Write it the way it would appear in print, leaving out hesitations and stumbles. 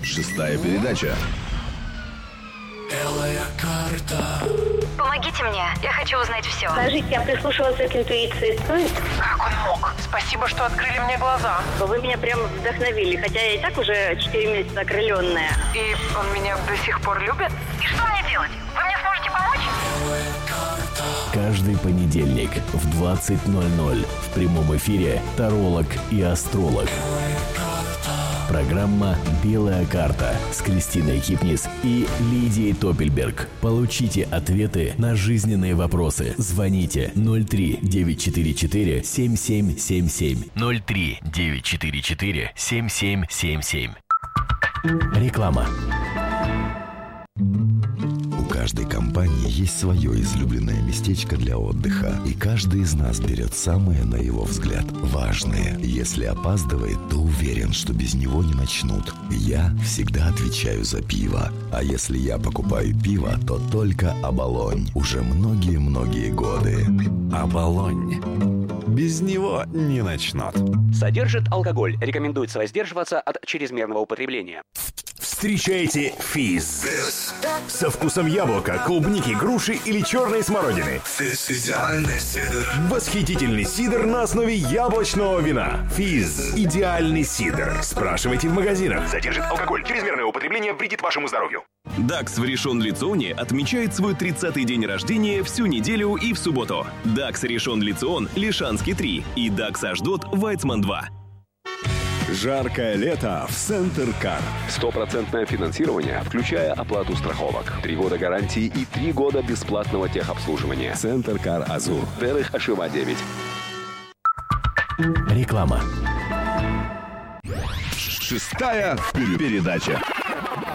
Шестая передача. Белая карта. Помогите мне, я хочу узнать все. Скажите, я прислушивался к интуиции, стоит? Как он мог? Спасибо, что открыли мне глаза. Вы меня прям вдохновили, хотя я и так уже 4 месяца окрыленная. И он меня до сих пор любит? И что мне делать? Вы мне сможете помочь? Белая карта. Каждый понедельник в 20:00 в прямом эфире таролог и астролог. Программа «Белая карта» с Кристиной Кипнис и Лидией Топельберг. Получите ответы на жизненные вопросы. Звоните 03-944-7777. 03-944-7777. Реклама. У каждой компании есть свое излюбленное местечко для отдыха, и каждый из нас берет самое, на его взгляд, важное. Если опаздывает, то уверен, что без него не начнут. Я всегда отвечаю за пиво. А если я покупаю пиво, то только «Оболонь». Уже многие-многие годы. «Оболонь». Без него не начнут. Содержит алкоголь. Рекомендуется воздерживаться от чрезмерного употребления. Встречайте физз. Со вкусом яблока, клубники, груши или черной смородины. Идеальный сидр. Восхитительный сидр на основе яблочного вина. Физз. Идеальный сидр. Спрашивайте в магазинах. Содержит алкоголь. Чрезмерное употребление вредит вашему здоровью. Дакс в Ришон-Ле-Ционе отмечает свой 30-й день рождения всю неделю и в субботу. Дакс Ришон-Ле-Цион, Лишанске 3 и Дакс Ашдот, Вайцман 2. Жаркое лето в Центр-Кар. 100% финансирование, включая оплату страховок. 3 года гарантии и 3 года бесплатного техобслуживания. Центр-Кар Азур. Дерых Ашива 9. Реклама. Шестая передача.